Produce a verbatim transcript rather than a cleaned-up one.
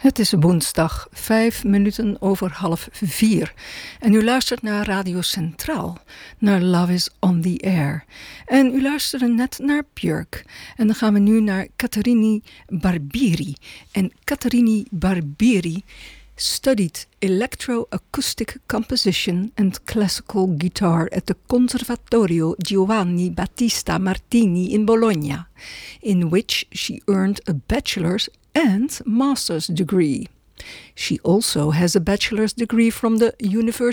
Het is woensdag, vijf minuten over half vier. En u luistert naar Radio Centraal, naar Love is on the Air. En u luisterde net naar Björk. En dan gaan we nu naar Caterini Barbieri. En Caterini Barbieri studied electroacoustic composition and classical guitar at the Conservatorio Giovanni Battista Martini in Bologna, in which she earned a bachelor's and master's degree. She also has a bachelor's degree from the University